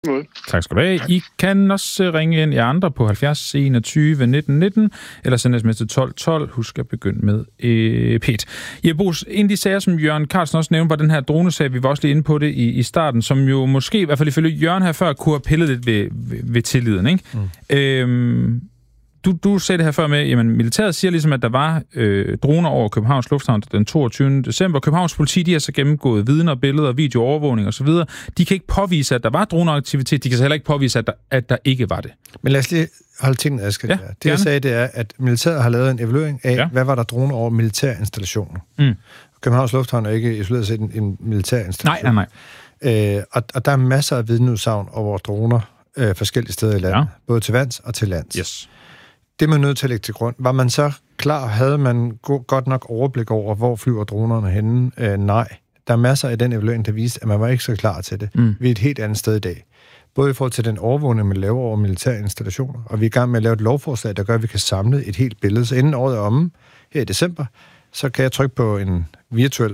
Tak skal du have. I kan også ringe ind i andre på 70 21 19 19, eller sende sms til 12 12. Husk at begynde med P1. Bos, en af de sager, som Jørgen Carlsen også nævnte, var den her dronesag. Vi var også lige inde på det i starten, som jo måske, i hvert fald ifølge Jørgen her før, kunne have pillet lidt ved tilliden, ikke? Du sagde det her før med, jamen militæret siger ligesom, at der var droner over Københavns Lufthavn den 22. december. Københavns politi, de har så gennemgået vidner, billeder, videoovervågning osv. De kan ikke påvise, at der var droneaktivitet. De kan så heller ikke påvise, at der ikke var det. Men lad os lige holde tingene adskilt. Ja, det jeg sagde, det er, at militæret har lavet en evaluering af, hvad var der droner over militærinstallationer. Københavns Lufthavn er ikke isoleret set en militærinstallation. Nej. Og der er masser af vidneudsagn over droner forskellige steder i landet. Både til vands og til lands. Yes. Det man nødt til at lægge til grund. Var man så klar? Havde man godt nok overblik over, hvor flyver dronerne henne? Nej. Der er masser af den evaluering, der viste, at man var ikke så klar til det. Vi er et helt andet sted i dag. Både i forhold til den overvågning, man laver over militære installationer, og vi er i gang med at lave et lovforslag, der gør, at vi kan samle et helt billede. Så inden året er omme, her i december, så kan jeg trykke på en virtuel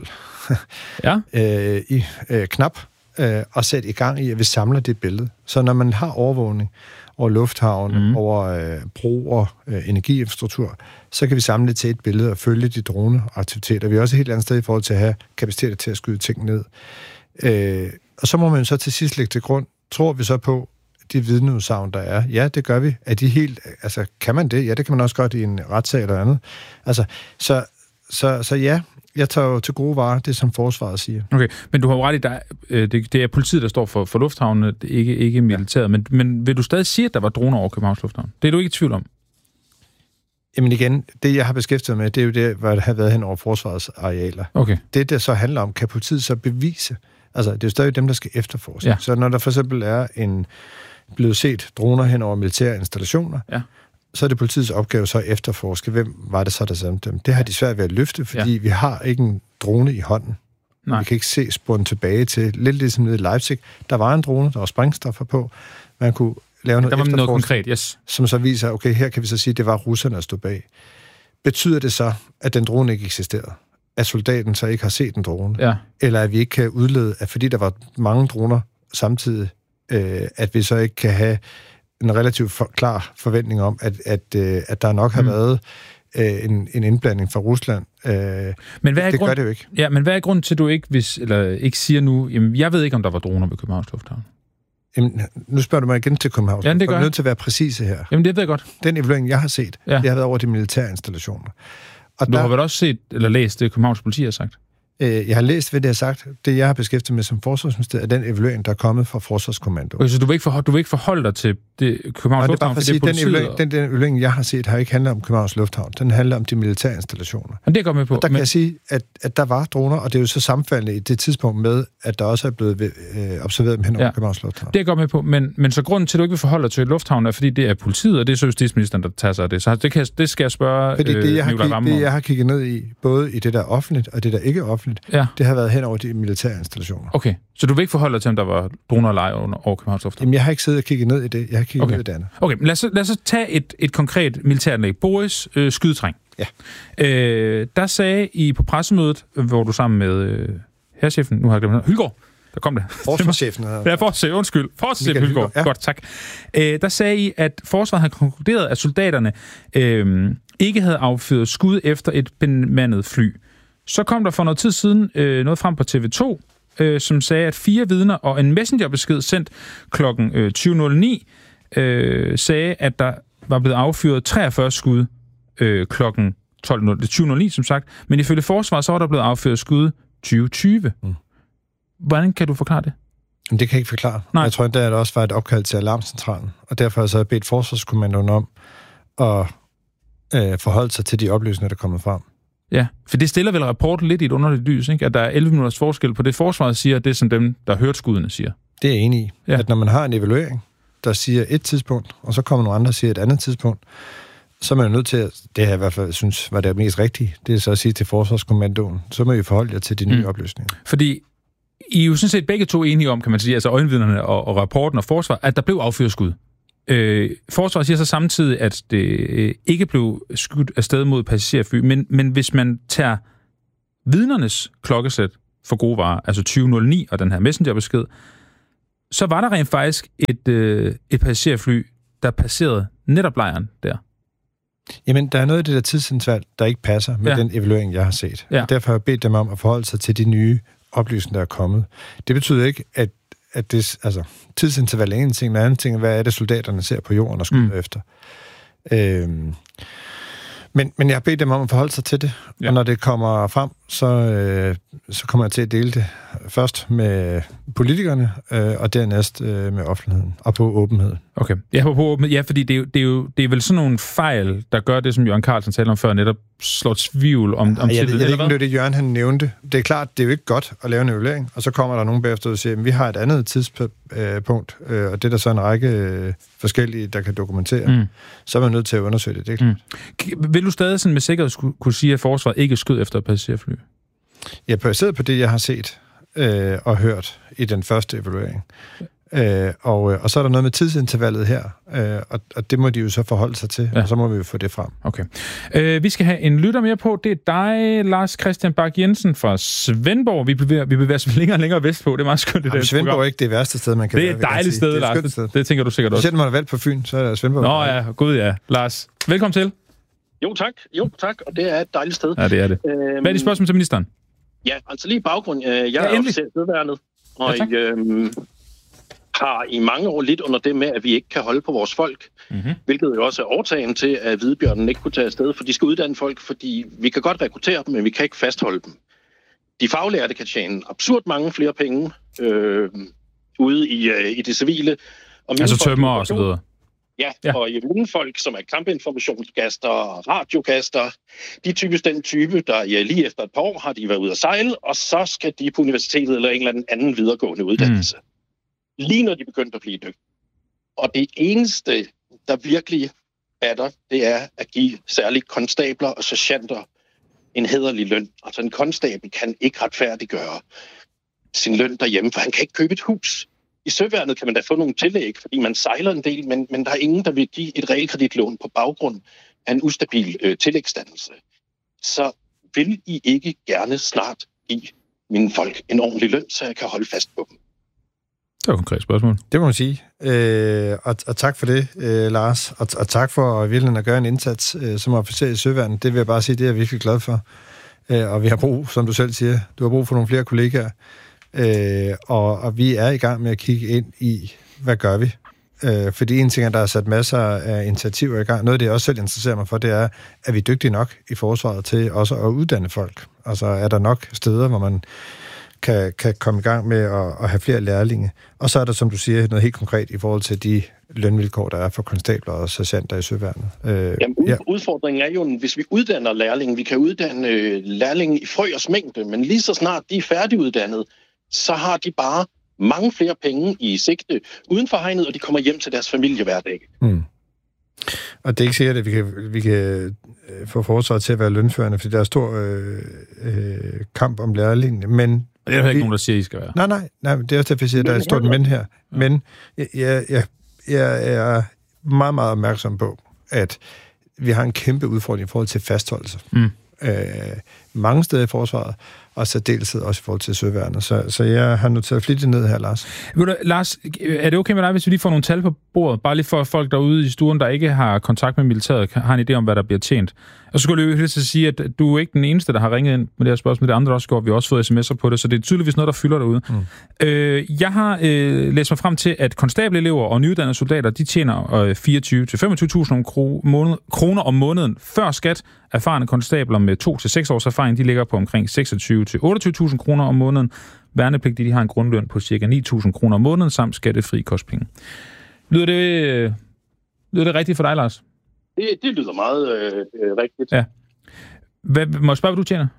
knap og sætte i gang i, at vi samler det billede. Så når man har overvågning over lufthavn, over broer, energiinfrastruktur, så kan vi samle det til et billede og følge de droneaktiviteter. Vi er også et helt andet sted i forhold til at have kapacitet til at skyde ting ned. Og så må man så til sidst lægge til grund, tror vi så på de vidneudsagn, der er? Ja, det gør vi. Er de helt, altså, kan man det? Ja, det kan man også godt i en retssag eller andet. Altså, så ja, jeg tager jo til gode varer det, som forsvaret siger. Okay, men du har jo ret i, det er politiet, der står for lufthavnen, ikke militæret. Ja. Men vil du stadig sige, at der var droner over Københavns Lufthavn? Det er du ikke i tvivl om? Jamen igen, det jeg har beskæftiget med, det er jo det, hvad der har været hen over forsvarets arealer. Okay. Det så handler om, kan politiet så bevise? Altså, det er jo stadig dem, der skal efterforske. Ja. Så når der for eksempel er blevet set droner hen over militære installationer, så er det politiets opgave så at efterforske, hvem var det så, der sendte dem. Det har de svært ved at løfte, fordi vi har ikke en drone i hånden. Nej. Vi kan ikke se sporen tilbage til, lidt ligesom nede i Leipzig. Der var en drone, der var sprængstoffer på. Man kunne lave noget efterforskning, noget konkret, som så viser, okay, her kan vi så sige, at det var russerne, der stod bag. Betyder det så, at den drone ikke eksisterede? At soldaten så ikke har set en drone? Ja. Eller at vi ikke kan udlede, at fordi der var mange droner samtidig, at vi så ikke kan have en relativt klar forventning om, at der nok har været en indblanding fra Rusland. Men hvad er det gør det jo ikke. Ja, men hvad er grunden til, at du ikke siger nu, jamen, jeg ved ikke, om der var droner ved Københavns Lufthavn? Jamen, nu spørger du mig igen til Københavns Lufthavn. Ja, det gør jeg. Jeg er nødt til at være præcise her. Jamen, det ved jeg godt. Den evaluering, jeg har set, det har været over de militære installationer. Og du har vel også set, eller læst det, Københavns politi har sagt? Jeg har læst, hvad det har sagt. Det, jeg har beskæftiget med som forsvarsminister, er den evaluering, der er kommet fra Forsvarskommandoen. Okay, så du vil ikke forholde dig til det Københavns Lufthavn? Det er bare for at sige, den evaluering, jeg har set, har ikke handlet om Københavns Lufthavn. Den handler om de militære installationer. Men det går med på. Og der kan jeg sige, at der var droner, og det er jo så sammenfaldende i det tidspunkt med, at der også er blevet observeret hen over Københavns Lufthavn. Det går med på, men så grunden til, at du ikke vil forholde dig til lufthavn, er, fordi det er politiet, og det er så justitsministeren, der tager sig af det. Så det skal jeg spørge det, jeg har kigget ned i, både i det, der er offentligt, og det, der ikke er offentligt, det har været hen over de militære installationer. Okay, så du vil ikke forholde dig til, om der var droner og leje over Københavns Lufthavn? Jamen, jeg har ikke siddet og kigget ned i det. Jeg har kigget ned i det andet. Okay, men lad os tage et konkret militæranlæg. Boris skydetræng. Ja. Der sagde I på pressemødet, hvor du sammen med herrchefen, nu har jeg glemt Hylgaard, der kom det. Forsvarschefen. Ja, forsvarschefen Hylgaard. Ja. Godt, tak. Der sagde I, at forsvaret havde konkluderet, at soldaterne ikke havde affyret skud efter et bemandet fly. Så kom der for noget tid siden noget frem på TV2, som sagde, at 4 vidner og en messengerbesked sendt kl. 20.09 sagde, at der var blevet affyret 43 skud kl. 20.09, som sagt. Men ifølge forsvaret, så var der blevet affyret skud 2020. Hvordan kan du forklare det? Det kan jeg ikke forklare. Nej. Jeg tror, at der også var et opkald til alarmcentralen, og derfor har jeg bedt Forsvarskommandoen om at forholde sig til de oplysninger, der er kommet frem. Ja, for det stiller vel rapporten lidt i et underligt lys, ikke? At der er 11 minutters forskel på det, forsvaret siger, og det som dem, der har hørt skuddene, siger. Det er jeg enig i. Ja. At når man har en evaluering, der siger et tidspunkt, og så kommer nogle andre, der siger et andet tidspunkt, så er man jo nødt til at, det her i hvert fald synes var det mest rigtige, det er så at sige til Forsvarskommandoen, så må I forholde jer til de nye oplysninger. Fordi I er jo sådan set begge to enige om, kan man sige, altså øjenvidnerne og rapporten og forsvar, at der blev affyret skud. Forsvaret siger så samtidig, at det ikke blev skudt afsted mod passagerfly, men hvis man tager vidnernes klokkeslæt for gode varer, altså 20.09 og den her messengerbesked, så var der rent faktisk et passagerfly, der passerede netop lejren der. Jamen, der er noget af det der tidsinterval, der ikke passer med den evaluering, jeg har set. Ja. Derfor har jeg bedt dem om at forholde sig til de nye oplysninger, der er kommet. Det betyder ikke, at det, altså, tidsinterval er en ting, og anden ting er, hvad er det, soldaterne ser på jorden og skyder efter. Men jeg har bedt dem om at forholde sig til det, og når det kommer frem, så kommer jeg til at dele det først med politikerne, og dernæst med offentligheden, og på åbenhed. Okay. Ja, på åbenhed. Ja, fordi det er vel sådan nogle fejl, der gør det, som Jørgen Carlsen talte om før, netop slår tvivl om tillid. Jeg ved ikke, om det Jørgen han nævnte. Det er klart, det er jo ikke godt at lave en evaluering, og så kommer der nogen bagefter og siger, at vi har et andet tidspunkt, og det er der så en række forskellige, der kan dokumentere. Så er man nødt til at undersøge det, det er klart. Vil du stadig sådan med sikkerhed kunne sige, at forsvaret ikke skød efter passagerfly? Jeg baseret på det, jeg har set og hørt i den første evaluering. Og så er der noget med tidsintervallet her, og det må de jo så forholde sig til, og så må vi jo få det frem. Okay. Vi skal have en lytter mere på. Det er dig, Lars Christian Bak Jensen fra Svendborg. Vi bevæger os længere og længere vestpå. Det er meget skønt. Svendborg er ikke det værste sted, man kan være. Det er et dejligt sted, Lars. Det tænker du sikkert også. Selv når man er valgt på Fyn, så er der Svendborg. Nå ja, gud ja. Lars, velkommen til. Jo tak, og det er et dejligt sted. Ja, det er det. Hvad er dit spørgsmål til ministeren? Ja, altså lige i baggrund. Jeg er officer i Søværnet, og har i mange år lidt under det med, at vi ikke kan holde på vores folk, hvilket jo også er årsagen til, at hvidbjørnen ikke kunne tage afsted, for de skal uddanne folk, fordi vi kan godt rekruttere dem, men vi kan ikke fastholde dem. De faglærte kan tjene absurd mange flere penge ude i det civile. Og altså tømmer og så videre. Ja, og i mine folk, som er kampinformationsgaster og radiogaster, de er typisk den type, der lige efter et par år har de været ude at sejle, og så skal de på universitetet eller en eller anden videregående uddannelse. Lige når de begyndte at blive dygtige. Og det eneste, der virkelig batter, det er at give særligt konstabler og sergeanter en hæderlig løn. Altså en konstabel kan ikke retfærdiggøre sin løn derhjemme, for han kan ikke købe et hus. I Søværnet kan man da få nogle tillæg, fordi man sejler en del, men der er ingen, der vil give et realkreditlån på baggrund af en ustabil tillægsdannelse. Så vil I ikke gerne snart give mine folk en ordentlig løn, så jeg kan holde fast på dem? Det var et konkret spørgsmål. Det må man sige. Og tak for det, Lars. Og tak for virkelig at gøre en indsats som officer i Søværnet. Det vil jeg bare sige, det er jeg virkelig glad for. Og vi har brug, som du selv siger, du har brug for nogle flere kollegaer. Og vi er i gang med at kigge ind i, hvad gør vi? Fordi en ting er, der er sat masser af initiativer i gang. Noget, det jeg også selv interesserer mig for, det er vi dygtige nok i forsvaret til også at uddanne folk? Altså, er der nok steder, hvor man kan komme i gang med at have flere lærlinge? Og så er der, som du siger, noget helt konkret i forhold til de lønvilkår, der er for konstabler og sergeanter i Søværnet. Udfordringen er jo, hvis vi uddanner lærlinge, vi kan uddanne lærlinge i frøers mængde, men lige så snart de er færdiguddannet, så har de bare mange flere penge i sigte uden for hegnet, og de kommer hjem til deres familie hver dag. Og det er ikke sikkert, at vi kan få forsvaret til at være lønførende, fordi der er stor kamp om lærlingene, men... Det er ikke nogen, der siger, I skal være. Nej, det er også derfor, jeg siger, at der er et stort men her. Ja. Men jeg er meget, meget opmærksom på, at vi har en kæmpe udfordring i forhold til fastholdelse. Mange steder i forsvaret, og særdeleshed også i forhold til Søværnet. Så jeg har noteret flittigt ned her, Lars. Lars, er det okay med dig, hvis vi lige får nogle tal på bordet? Bare lige for folk derude i stuen, der ikke har kontakt med militæret, har en idé om, hvad der bliver tjent. Og så skulle jeg jo lige sige, at du er ikke den eneste, der har ringet ind med det her spørgsmål. Det andre også gjort. Vi har også fået sms'er på det, så det er tydeligvis noget, der fylder derude. Jeg har læst mig frem til, at konstabelelever og nyuddannede soldater, de tjener 24.000-25.000 kroner om måneden før skat. Erfarne konstabler med 2 til 6 års erfaring, de ligger på omkring 26.000-28.000 kroner om måneden. Værnepligtige, de har en grundløn på ca. 9.000 kroner om måneden, samt skattefri kostpenge. Lyder det rigtigt for dig, Lars? Det lyder meget rigtigt. Ja. Må jeg spørge, hvad du tjener?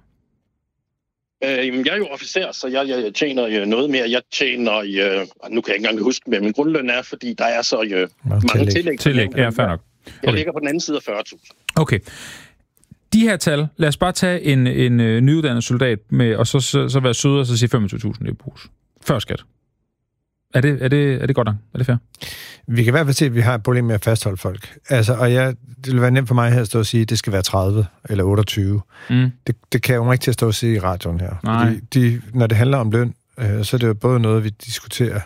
Jeg er jo officer, så jeg tjener noget mere. Jeg tjener, nu kan jeg ikke engang huske, hvad min grundløn er, fordi der er så mange tillæg. Tillæg, ja, fair nok. Okay. Jeg ligger på den anden side af 40.000. Okay. De her tal, lad os bare tage en nyuddannet soldat med, og så være søde og så sige 25.000 i bruges. Før skat. Er det godt nok? Er det fair? Vi kan i hvert fald se, at vi har et problem med at fastholde folk. Altså, og det vil være nemt for mig her at stå og sige, at det skal være 30 eller 28. Det kan jeg jo ikke til at stå og sige i radioen her. Fordi når det handler om løn, så er det jo både noget, vi diskuterer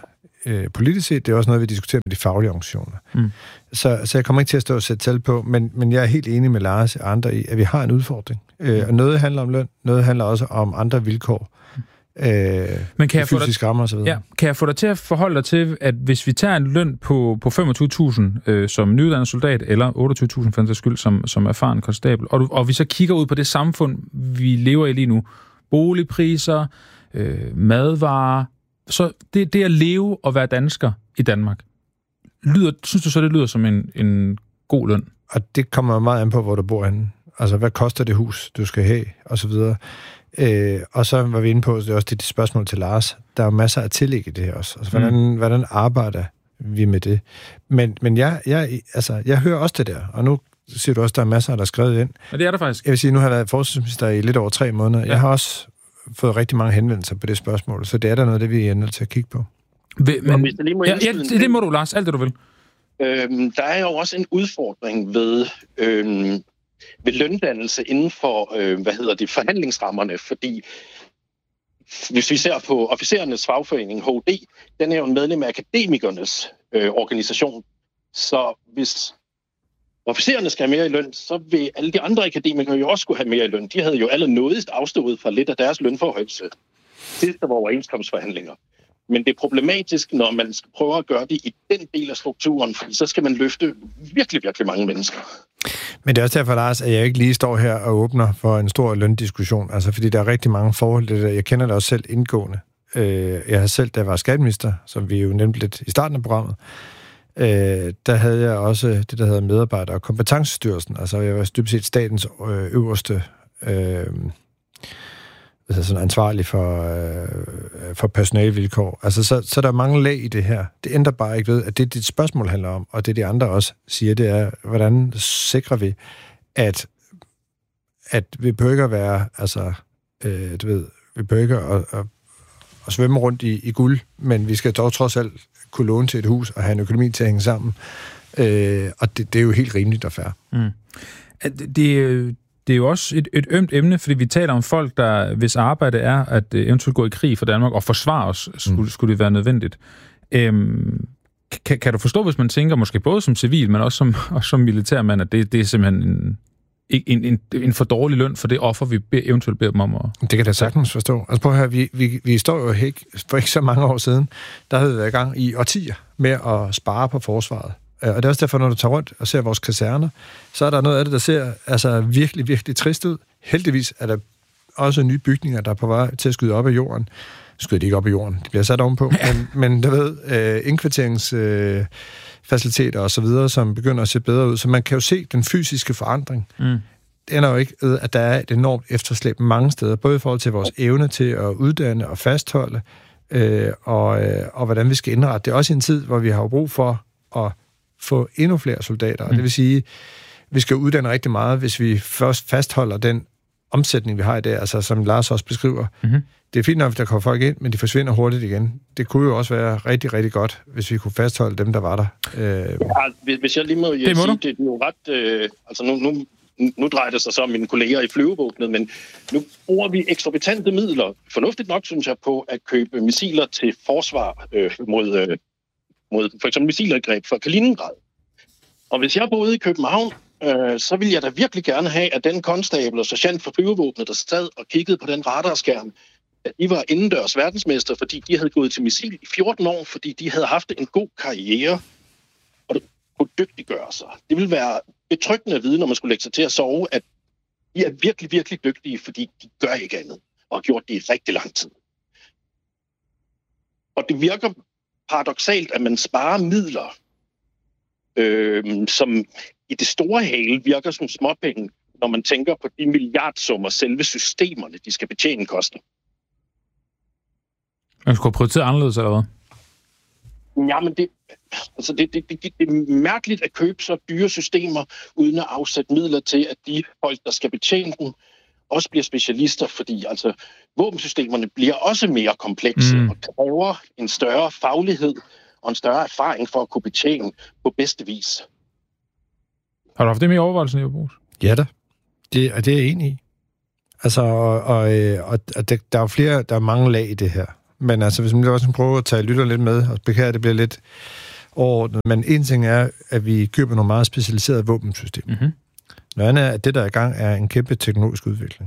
politisk set, det er også noget, vi diskuterer med de faglige organisationer. Så jeg kommer ikke til at stå og sætte tal på, men jeg er helt enig med Lars og andre i, at vi har en udfordring. Og noget handler om løn, noget handler også om andre vilkår. Men kan fysisk rammer og så videre. Ja, kan jeg få dig til at forholde dig til, at hvis vi tager en løn på 25.000 som nyuddannet soldat, eller 28.000 for den skyld som erfaren konstabel, og vi så kigger ud på det samfund, vi lever i lige nu, boligpriser, madvarer, så det at leve og være dansker i Danmark, synes du så, det lyder som en god løn? Og det kommer meget an på, hvor du bor henne. Altså, hvad koster det hus, du skal have, og så videre. Og så var vi inde på, det er også det spørgsmål til Lars, der er jo masser af tillæg i det her også. Altså, hvordan arbejder vi med det? Men jeg hører også det der, og nu siger du også, der er masser, der er skrevet ind. Og det er der faktisk. Jeg vil sige, nu har jeg været forsvarsminister i lidt over 3 måneder. Ja. Jeg har også fået rigtig mange henvendelser på det spørgsmål, så det er der noget, det vi er nødt til at kigge på. Det må du, Lars, alt det du vil. Der er jo også en udfordring ved løndannelse inden for, forhandlingsrammerne, fordi hvis vi ser på officerernes fagforening, HD, den er jo en medlem af akademikernes organisation. Så hvis officererne skal have mere i løn, så vil alle de andre akademikere jo også skulle have mere i løn. De havde jo alle nådigst afstået fra lidt af deres lønforhøjelse. Det var overenskomstforhandlinger. Men det er problematisk, når man skal prøve at gøre det i den del af strukturen, for så skal man løfte virkelig, virkelig mange mennesker. Men det er også derfor, Lars, at jeg ikke lige står her og åbner for en stor løndiskussion. Altså, fordi der er rigtig mange forhold. Jeg kender det også selv indgående. Jeg har selv, da jeg var skatteminister, som vi jo nemlig lidt i starten af programmet, der havde jeg også det, der hedder medarbejder- og kompetencestyrelsen. Altså, jeg var dybest set statens øverste sådan ansvarlig for personalevilkår. Altså, så der er mange lag i det her. Det ændrer bare ikke ved, at det dit spørgsmål handler om, og det de andre også siger, det er, hvordan sikrer vi, at vi behøver ikke at være, altså, vi behøver ikke at svømme rundt i guld, men vi skal dog trods alt kunne låne til et hus og have en økonomi til at hænge sammen. Og det er jo helt rimeligt og fair. Det er jo også et ømt emne, fordi vi taler om folk, der hvis arbejde er at eventuelt gå i krig for Danmark og forsvare os, skulle det være nødvendigt. Kan du forstå, hvis man tænker, måske både som civil, men også som militærmand, at det er simpelthen en for dårlig løn for det offer, vi eventuelt beder dem om at... Det kan jeg sagtens forstå. Altså prøv at høre, vi står jo for ikke så mange år siden, der havde vi været i gang i årtier med at spare på forsvaret. Og det er også derfor, når du tager rundt og ser vores kaserner, så er der noget af det, der ser altså virkelig, virkelig trist ud. Heldigvis er der også nye bygninger, der er på vej til at skyde op af jorden. Skyder de ikke op af jorden, de bliver sat ovenpå. Men du ved, indkvarteringsfaciliteter og så videre, som begynder at se bedre ud. Så man kan jo se den fysiske forandring. Det ender jo ikke ved, at der er et enormt efterslæb mange steder, både i forhold til vores evne til at uddanne og fastholde, og hvordan vi skal indrette. Det er også en tid, hvor vi har brug for at få endnu flere soldater. Og det vil sige, at vi skal uddanne rigtig meget, hvis vi først fastholder den omsætning, vi har i dag, altså som Lars også beskriver. Det er fint nok, at der kommer folk ind, men de forsvinder hurtigt igen. Det kunne jo også være rigtig, rigtig godt, hvis vi kunne fastholde dem, der var der. Hvis jeg lige må sige, det er jo ret... Nu drejer det sig så om mine kolleger i flyvevåbnet, men nu bruger vi eksorbitante midler, fornuftigt nok, synes jeg, på at købe missiler til forsvar mod for eksempel missilangreb fra Kaliningrad. Og hvis jeg boede i København, så ville jeg da virkelig gerne have, at den konstabel og sergeant for flyvevåbnet, der sad og kiggede på den radarskærm, at de var indendørs verdensmester, fordi de havde gået til missil i 14 år, fordi de havde haft en god karriere, og det kunne dygtiggøre sig. Det ville være betryggende at vide, når man skulle lægge sig til at sove, at de er virkelig, virkelig dygtige, fordi de gør ikke andet, og har gjort det i rigtig lang tid. Og det virker paradoksalt, at man sparer midler, som i det store hele virker som småpenge, når man tænker på de milliardsummer selve systemerne, de skal betjene, koster. Man skulle prioritere anderledes, eller hvad? Ja, men det er mærkeligt at købe så dyre systemer, uden at afsætte midler til, at de folk, der skal betjene dem, også bliver specialister, fordi altså våbensystemerne bliver også mere komplekse og kræver en større faglighed og en større erfaring for at kunne betjene på bedste vis. Har du haft det med i overvejelsen, Jeppe Bruus? Ja da. Det er jeg enig i. Altså, og der er jo flere, der er mange lag i det her. Men altså, hvis man også prøver at tage lytter lidt med, og beklager, at det bliver lidt overordnet, men en ting er, at vi køber nogle meget specialiserede våbensystemer. Mm-hmm. Noget andet er, at det, der er i gang, er en kæmpe teknologisk udvikling,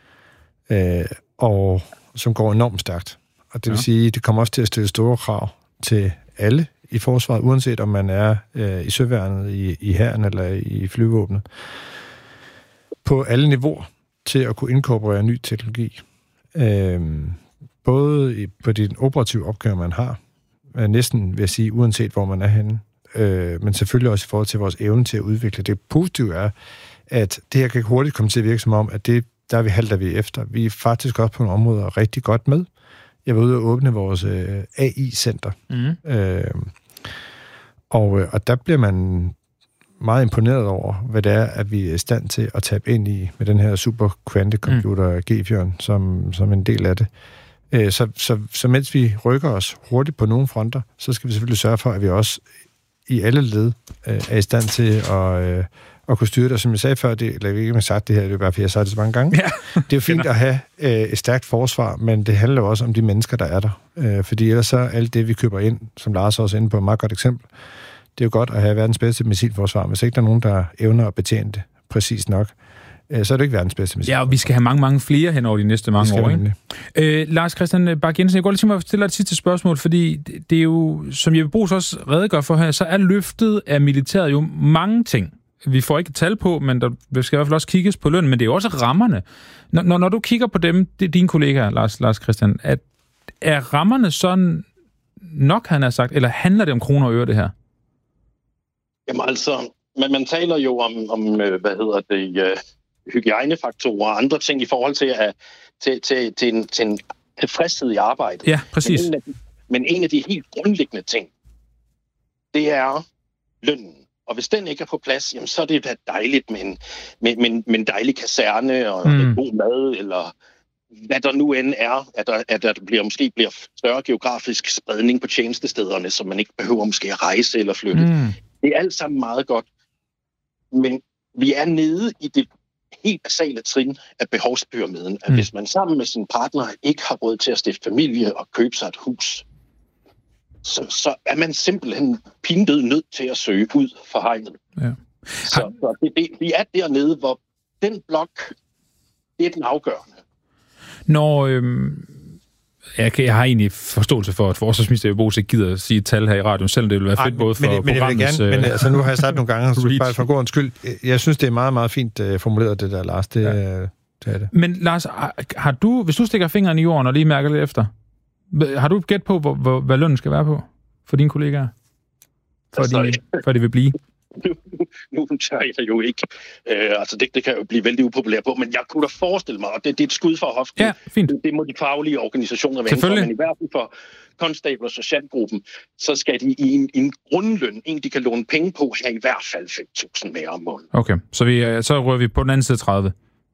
og som går enormt stærkt. Og det vil sige, at det kommer også til at stille store krav til alle i forsvaret, uanset om man er i søværnet, i hæren eller i flyvåbnet, på alle niveauer til at kunne inkorporere ny teknologi. Både på de operative opgaver, man har, næsten vil jeg sige, uanset hvor man er henne, men selvfølgelig også i forhold til vores evne til at udvikle. Det positive er, at det her kan hurtigt komme til at virke som om, at det, der halter vi efter. Vi er faktisk også på nogle områder rigtig godt med. Jeg var ude og åbne vores AI-center. Og der bliver man meget imponeret over, hvad det er, at vi er i stand til at tabe ind i med den her super quantum-computer G4, som en del af det. Så mens vi rykker os hurtigt på nogle fronter, så skal vi selvfølgelig sørge for, at vi også i alle led er i stand til at kunne styre det. Og som jeg sagde før, eller jeg ikke har sagt det her, det er bare fordi jeg har sagt det så mange gange. Ja. Det er jo fint at have et stærkt forsvar, men det handler jo også om de mennesker, der er der. Fordi ellers så alt det, vi køber ind, som Lars også er inde på et meget godt eksempel, det er jo godt at have verdens bedste missilforsvar. Hvis ikke der er nogen, der evner at betjene det præcis nok, så er det ikke verdens bedste missilforsvar. Ja, og vi skal have mange flere hen over de næste mange år. Lars Christian Bak Jensen, jeg går lige til mig at stille dig et sidste spørgsmål, fordi det er jo, som Jeppe Bruus også redegør for her, så er løftet af militæret jo mange ting. Vi får ikke tal på, men der skal i hvert fald også kigges på løn, men det er jo også rammerne. Når du kigger på dem, dine kollegaer, Lars Christian, er rammerne sådan nok, han har sagt, eller handler det om kroner og øre, det her? Jamen altså, man taler jo om hygiejnefaktorer og andre ting i forhold til en tilfredshed i arbejdet. Ja, præcis. Men en af de helt grundlæggende ting, det er lønnen. Og hvis den ikke er på plads, jamen, så er det da dejligt med en dejlig kaserne og god mad, eller hvad der nu end er, at der måske bliver større geografisk spredning på tjenestestederne, så man ikke behøver måske at rejse eller flytte. Det er alt sammen meget godt. Men vi er nede i det helt basale trin af behovspyramiden, at hvis man sammen med sin partner ikke har råd til at stifte familie og købe sig et hus, så er man simpelthen pindød nødt til at søge ud for hegnet. Ja. Så vi er dernede, hvor den blok, det er den afgørende. Når jeg har egentlig forståelse for, at forsvarsminister Jeppe Bruus ikke gider at sige et tal her i radioen, selvom det vil være fedt både for programmets... Men altså, nu har jeg sagt nogle gange, bare for god skyld. Jeg synes, det er meget, meget fint formuleret, det der, Lars. Det er det. Men Lars, hvis du stikker fingeren i jorden og lige mærker lidt efter, har du et gæt på, hvad lønnen skal være på for dine kollegaer? For de vil blive? Nu tager jeg jo ikke. Det kan jo blive vældig upopulært på, men jeg kunne da forestille mig, og det er et skud for hoften. Ja, fint. Det må de faglige organisationer være for, men i hvert fald for konstabler og sergeantgruppen, så skal de i en grundløn, de kan låne penge på, have i hvert fald 5.000 mere om måneden. Okay, så rører vi på den anden side 30.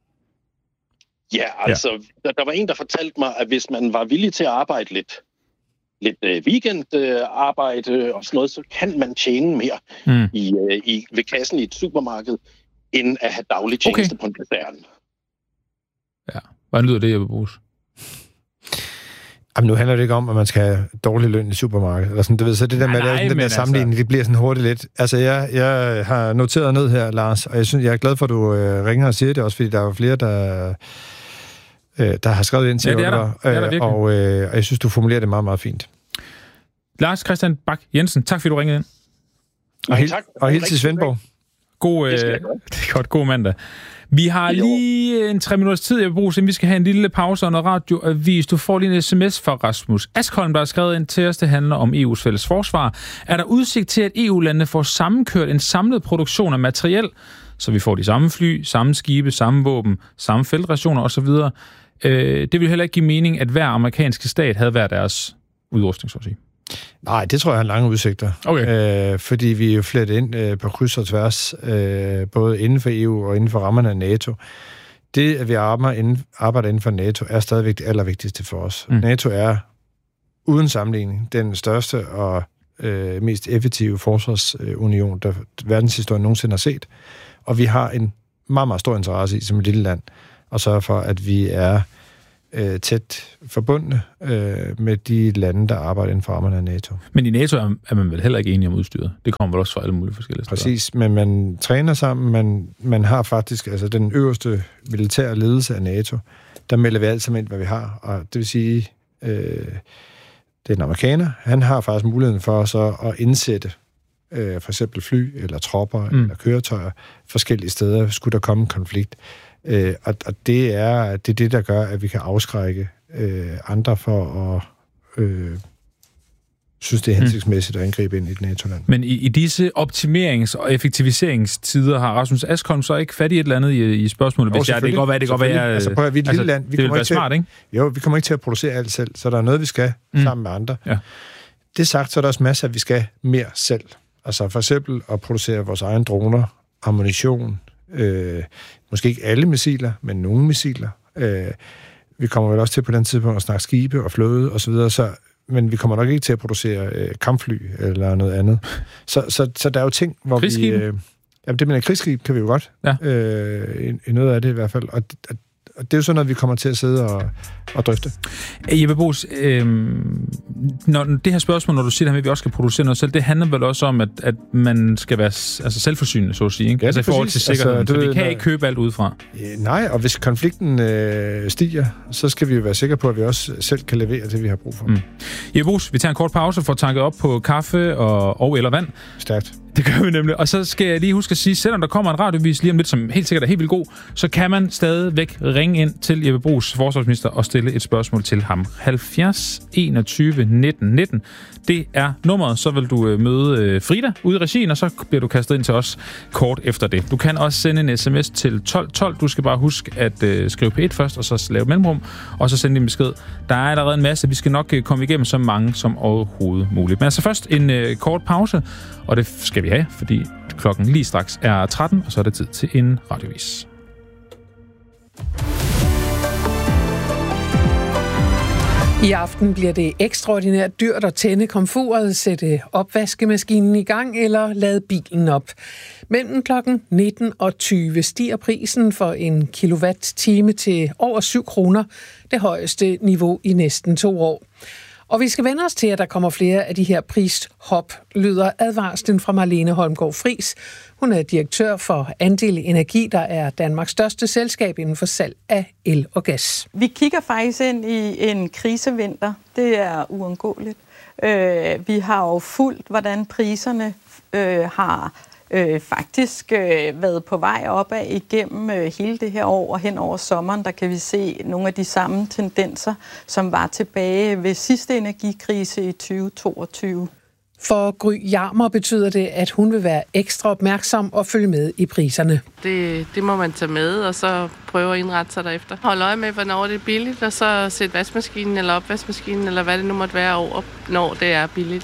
Ja, altså, der var en, der fortalte mig, at hvis man var villig til at arbejde lidt weekendarbejde og sådan noget, så kan man tjene mere ved kassen i et supermarked, end at have daglig tjeneste på en kaserne. Ja, hvordan lyder det, Jeppe Bruus? Jamen, nu handler det ikke om, at man skal have dårlig løn i supermarkedet. Eller sådan, du ved, så det der med, at den der sammenligning, det bliver sådan hurtigt lidt. Altså, jeg har noteret ned her, Lars, og jeg er glad for, at du ringer og siger det også, fordi der er jo flere, der har skrevet ind til og jeg synes, du formulerer det meget, meget fint. Lars Christian Bak Jensen, tak fordi du ringede ind. Og hils til Svendborg. God mandag. Vi har lige en 3 minutters tid, jeg bruger, så vi skal have en lille pause og noget radioavis. Du får lige en sms fra Rasmus Askholm, der har skrevet ind til os. Det handler om EU's fælles forsvar. Er der udsigt til, at EU-landene får sammenkørt en samlet produktion af materiel, så vi får de samme fly, samme skibe, samme våben, samme feltrationer osv.? Det vil heller ikke give mening, at hver amerikanske stat havde hver deres udrustning, så at sige. Nej, det tror jeg har lange udsigter. Okay. Fordi vi er jo flettet ind på kryds og tværs, både inden for EU og inden for rammerne af NATO. Det, at vi arbejder inden for NATO, er stadigvæk det allervigtigste for os. NATO er uden sammenligning den største og mest effektive forsvarsunion, der verdenshistorien nogensinde har set. Og vi har en meget, meget stor interesse i, som et lille land, at sørge for, at vi er tæt forbundne med de lande, der arbejder inden for rammerne af NATO. Men i NATO er man vel heller ikke enige om udstyret? Det kommer vel også fra alle mulige forskellige steder? Præcis, men man træner sammen. Man har faktisk den øverste militære ledelse af NATO. Der melder vi alt sammen ind, hvad vi har. Og det vil sige, det er en amerikaner. Han har faktisk muligheden for så at indsætte for eksempel fly eller tropper eller køretøjer forskellige steder, skulle der komme en konflikt. Og det er det, der gør, at vi kan afskrække andre for at synes, det er hensigtsmæssigt at angribe ind i et NATO-land. Men i disse optimerings- og effektiviseringstider har Rasmus Askholm så ikke fat i et eller andet i spørsmålet? Hvis det går være... Altså prøv at vi er et lille land. Det vil være smart, ikke? Jo, vi kommer ikke til at producere alt selv, så der er noget, vi skal sammen med andre. Ja. Det sagt, så er der også masser, at vi skal mere selv. Altså for eksempel at producere vores egne droner, ammunition, måske ikke alle missiler, men nogle missiler. Vi kommer vel også til på den tidspunkt at snakke skibe og flåde osv., men vi kommer nok ikke til at producere kampfly eller noget andet. Så der er jo ting, hvor krigsskib? Det med krigsskib kan vi jo godt. Ja. I noget af det i hvert fald. Og det er jo sådan noget, vi kommer til at sidde og drøfte. Jeppe Bruus, når det her spørgsmål, når du siger, at vi også skal producere noget selv, det handler vel også om, at man skal være selvforsynende, så at sige, ikke? Ja, i forhold til sikkerheden, så vi kan ikke købe alt udefra. Nej, og hvis konflikten stiger, så skal vi jo være sikre på, at vi også selv kan levere det, vi har brug for. Jeppe Bruus, vi tager en kort pause for at tanke op på kaffe og eller vand. Stærkt. Det gør vi nemlig. Og så skal jeg lige huske at sige, selvom der kommer en radiovis lige om lidt, som helt sikkert er helt vildt god, så kan man stadigvæk ringe ind til Jeppe Bruus, forsvarsminister, og stille et spørgsmål til ham. 70 21 19 19. Det er nummeret. Så vil du møde Frida ude i regien, og så bliver du kastet ind til os kort efter det. Du kan også sende en sms til 1212. Du skal bare huske at skrive P1 først, og så lave mellemrum, og så sende din besked. Der er allerede en masse. Vi skal nok komme igennem så mange som overhovedet muligt. Men altså først en kort pause, og det skal vi have, fordi klokken lige straks er 13, og så er det tid til en radiovis. I aften bliver det ekstraordinært dyrt at tænde komfuret, sætte opvaskemaskinen i gang eller lade bilen op. Mellem klokken 19 og 20 stiger prisen for en kilowatt-time til over 7 kroner, det højeste niveau i næsten 2 år. Og vi skal vende os til, at der kommer flere af de her prishop, lyder advarslen fra Marlene Holmgaard Friis. Hun er direktør for Andel Energi, der er Danmarks største selskab inden for salg af el og gas. Vi kigger faktisk ind i en krisevinter. Det er uundgåeligt. Vi har jo fulgt, hvordan priserne har faktisk været på vej opad igennem hele det her år, og hen over sommeren, der kan vi se nogle af de samme tendenser, som var tilbage ved sidste energikrise i 2022. For Gry Jarmer betyder det, at hun vil være ekstra opmærksom og følge med i priserne. Det må man tage med, og så prøve at indrette sig derefter. Hold øje med, hvornår det er billigt, og så sætte vaskemaskinen eller opvaskemaskinen, eller hvad det nu måtte være over, når det er billigt.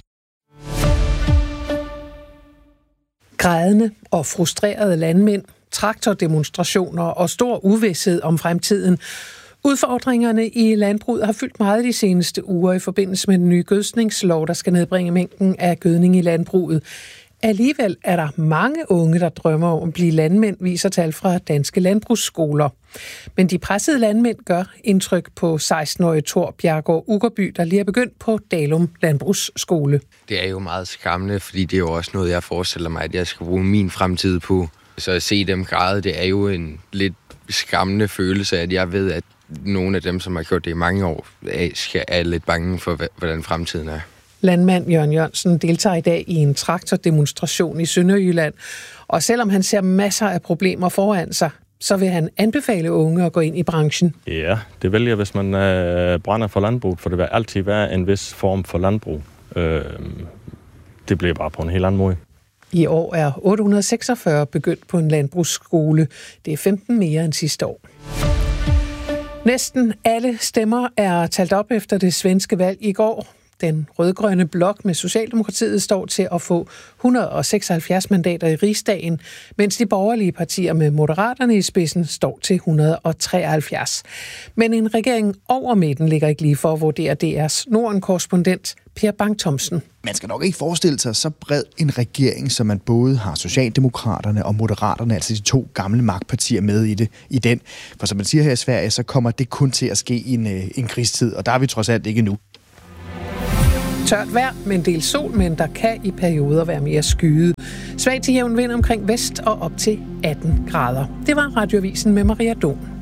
Grædende og frustrerede landmænd, traktordemonstrationer og stor uvished om fremtiden. Udfordringerne i landbruget har fyldt meget de seneste uger i forbindelse med den nye gødskningslov, der skal nedbringe mængden af gødning i landbruget. Alligevel er der mange unge, der drømmer om at blive landmænd, viser tal fra danske landbrugsskoler. Men de pressede landmænd gør indtryk på 16-årige Thor Bjergård Ugerby, der lige er begyndt på Dalum Landbrugsskole. Det er jo meget skræmmende, fordi det er jo også noget, jeg forestiller mig, at jeg skal bruge min fremtid på. Så at se dem græde, det er jo en lidt skræmmende følelse, at jeg ved, at nogle af dem, som har gjort det i mange år, er lidt bange for, hvordan fremtiden er. Landmand Jørgen Jørgensen deltager i dag i en traktordemonstration i Sønderjylland, og selvom han ser masser af problemer foran sig, så vil han anbefale unge at gå ind i branchen. Ja, det vil jeg, hvis man brænder for landbrug, for det vil altid være en vis form for landbrug. Det bliver bare på en helt anden måde. I år er 846 begyndt på en landbrugsskole. Det er 15 mere end sidste år. Næsten alle stemmer er talt op efter det svenske valg i går. Den rødgrønne blok med Socialdemokratiet står til at få 176 mandater i Rigsdagen, mens de borgerlige partier med Moderaterne i spidsen står til 173. Men en regering over midten ligger ikke lige for at vurdere DR's Norden-korrespondent Per Bang-Thomsen. Man skal nok ikke forestille sig så bred en regering, som man både har Socialdemokraterne og Moderaterne, altså de to gamle magtpartier med i den. For som man siger her i Sverige, så kommer det kun til at ske i en krigstid, og der er vi trods alt ikke endnu. Tørt vejr med en del sol, men der kan i perioder være mere skyet. Svag til jævn vind omkring vest og op til 18 grader. Det var Radioavisen med Maria Don.